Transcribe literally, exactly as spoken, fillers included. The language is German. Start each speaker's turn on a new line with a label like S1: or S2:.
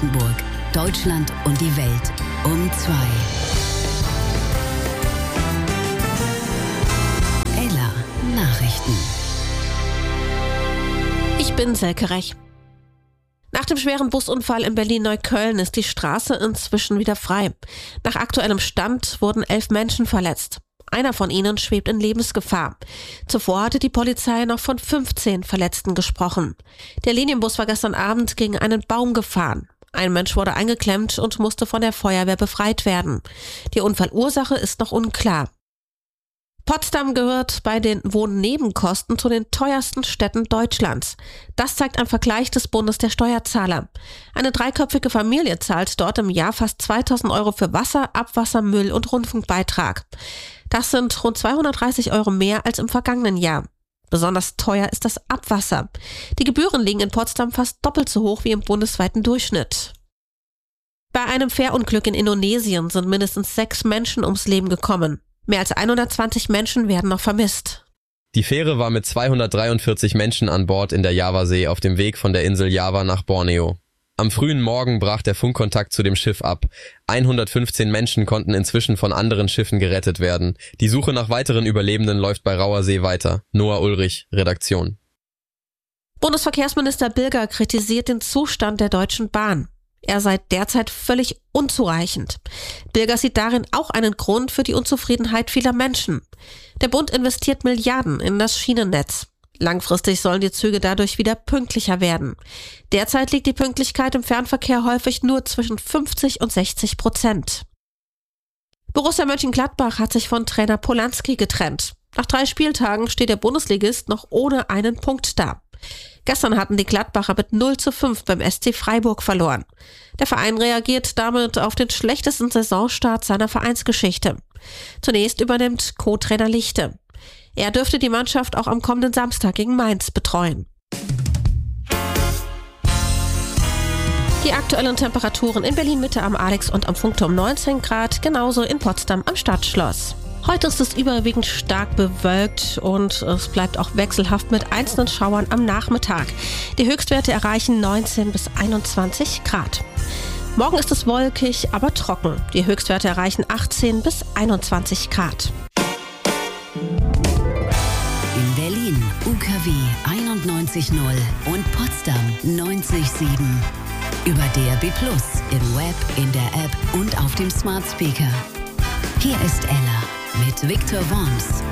S1: Brandenburg, Deutschland und die Welt um zwei. Ella Nachrichten.
S2: Ich bin Selke Rech. Nach dem schweren Busunfall in Berlin-Neukölln ist die Straße inzwischen wieder frei. Nach aktuellem Stand wurden elf Menschen verletzt. Einer von ihnen schwebt in Lebensgefahr. Zuvor hatte die Polizei noch von fünfzehn Verletzten gesprochen. Der Linienbus war gestern Abend gegen einen Baum gefahren. Ein Mensch wurde eingeklemmt und musste von der Feuerwehr befreit werden. Die Unfallursache ist noch unklar. Potsdam gehört bei den Wohnnebenkosten zu den teuersten Städten Deutschlands. Das zeigt ein Vergleich des Bundes der Steuerzahler. Eine dreiköpfige Familie zahlt dort im Jahr fast zweitausend Euro für Wasser, Abwasser, Müll und Rundfunkbeitrag. Das sind rund zweihundertdreißig Euro mehr als im vergangenen Jahr. Besonders teuer ist das Abwasser. Die Gebühren liegen in Potsdam fast doppelt so hoch wie im bundesweiten Durchschnitt. Bei einem Fährunglück in Indonesien sind mindestens sechs Menschen ums Leben gekommen. Mehr als hundertzwanzig Menschen werden noch vermisst.
S3: Die Fähre war mit zweihundertdreiundvierzig Menschen an Bord in der Javasee auf dem Weg von der Insel Java nach Borneo. Am frühen Morgen brach der Funkkontakt zu dem Schiff ab. hundertfünfzehn Menschen konnten inzwischen von anderen Schiffen gerettet werden. Die Suche nach weiteren Überlebenden läuft bei Rauer See weiter. Noah Ulrich, Redaktion.
S2: Bundesverkehrsminister Bilger kritisiert den Zustand der Deutschen Bahn. Er sei derzeit völlig unzureichend. Bilger sieht darin auch einen Grund für die Unzufriedenheit vieler Menschen. Der Bund investiert Milliarden in das Schienennetz. Langfristig sollen die Züge dadurch wieder pünktlicher werden. Derzeit liegt die Pünktlichkeit im Fernverkehr häufig nur zwischen fünfzig und sechzig Prozent. Borussia Mönchengladbach hat sich von Trainer Polanski getrennt. Nach drei Spieltagen steht der Bundesligist noch ohne einen Punkt da. Gestern hatten die Gladbacher mit null zu fünf beim S C Freiburg verloren. Der Verein reagiert damit auf den schlechtesten Saisonstart seiner Vereinsgeschichte. Zunächst übernimmt Co-Trainer Lichte. Er dürfte die Mannschaft auch am kommenden Samstag gegen Mainz betreuen. Die aktuellen Temperaturen in Berlin-Mitte am Alex und am Funkturm neunzehn Grad, genauso in Potsdam am Stadtschloss. Heute ist es überwiegend stark bewölkt und es bleibt auch wechselhaft mit einzelnen Schauern am Nachmittag. Die Höchstwerte erreichen neunzehn bis einundzwanzig Grad. Morgen ist es wolkig, aber trocken. Die Höchstwerte erreichen achtzehn bis einundzwanzig Grad.
S1: In Berlin U K W einundneunzig Komma null und Potsdam neunzig Komma sieben. Über D A B plus, im Web, in der App und auf dem Smart Speaker. Hier ist Ella mit Viktor Worms.